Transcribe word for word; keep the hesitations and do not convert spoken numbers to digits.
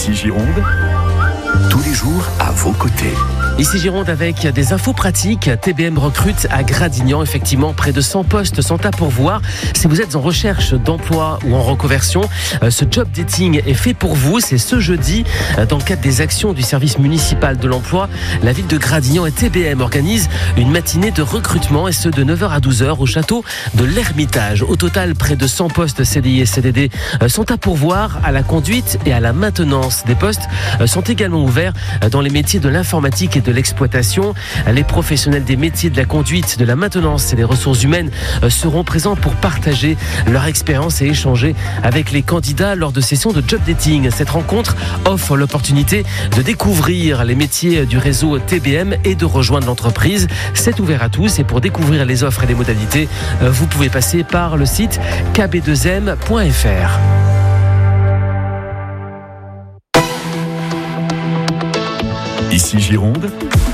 Ici Gironde, tous les jours à vos côtés. Ici Gironde avec des infos pratiques. T B M recrute à Gradignan. Effectivement, près de cent postes sont à pourvoir. Si vous êtes en recherche d'emploi ou en reconversion, ce job dating est fait pour vous. C'est ce jeudi, dans le cadre des actions du service municipal de l'emploi. La ville de Gradignan et T B M organisent une matinée de recrutement, et ce de neuf heures à douze heures au château de l'Ermitage. Au total, près de cent postes C D I et C D D sont à pourvoir à la conduite et à la maintenance. Des postes sont également ouverts dans les métiers de l'informatique et de l'exploitation. Les professionnels des métiers de la conduite, de la maintenance et des ressources humaines seront présents pour partager leur expérience et échanger avec les candidats lors de sessions de job dating. Cette rencontre offre l'opportunité de découvrir les métiers du réseau T B M et de rejoindre l'entreprise. C'est ouvert à tous, et pour découvrir les offres et les modalités, vous pouvez passer par le site k b deux m point f r. Ici Gironde,